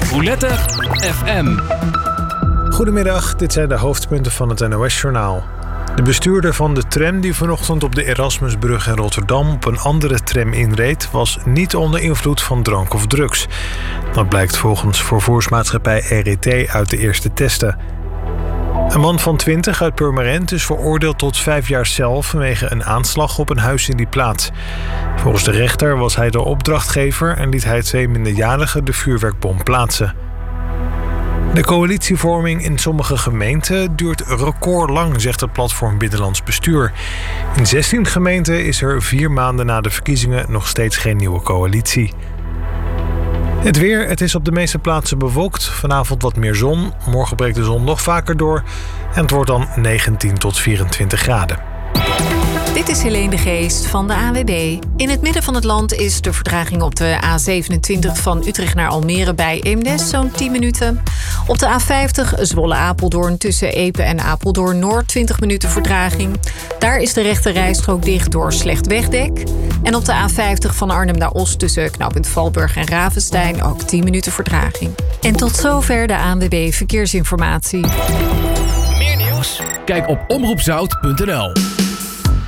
Roulette FM. Goedemiddag, dit zijn de hoofdpunten van het NOS-journaal. De bestuurder van de tram die vanochtend op de Erasmusbrug in Rotterdam op een andere tram inreed, was niet onder invloed van drank of drugs. Dat blijkt volgens vervoersmaatschappij RET uit de eerste testen. Een man van 20 uit Purmerend is veroordeeld tot 5 jaar cel vanwege een aanslag op een huis in die plaats. Volgens de rechter was hij de opdrachtgever en liet hij 2 minderjarigen de vuurwerkbom plaatsen. De coalitievorming in sommige gemeenten duurt recordlang, zegt het platform Binnenlands Bestuur. In 16 gemeenten is er 4 maanden na de verkiezingen nog steeds geen nieuwe coalitie. Het weer, het is op de meeste plaatsen bewolkt. Vanavond wat meer zon, morgen breekt de zon nog vaker door. En het wordt dan 19 tot 24 graden. Dit is Helene de Geest van de ANWB. In het midden van het land is de vertraging op de A27 van Utrecht naar Almere bij Eemnes zo'n 10 minuten. Op de A50 Zwolle-Apeldoorn tussen Epe en Apeldoorn-Noord 20 minuten vertraging. Daar is de rechte rijstrook dicht door slecht wegdek. En op de A50 van Arnhem naar Os tussen knooppunt Valburg en Ravenstein ook 10 minuten vertraging. En tot zover de ANWB Verkeersinformatie. Meer nieuws? Kijk op omroepzout.nl.